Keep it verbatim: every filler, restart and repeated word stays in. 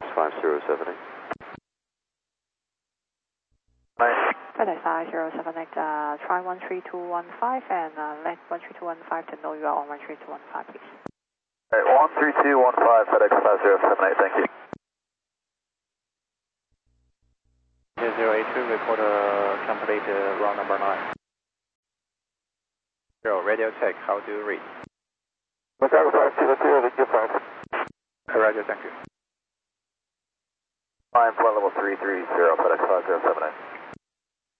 five zero seven eight. FedEx five zero seven eight, uh, try one three two one five and uh, let one three two one five to know you are on one three two one five, please. Alright, one three two one five, FedEx five zero seven eight, thank you. zero eight two, report uh, complete uh, round number nine. Zero, radio check, how do you read? Chicago five zero zero, thank you, five. Roger, thank you. Climb flight level three three zero, FedEx five zero seven eight.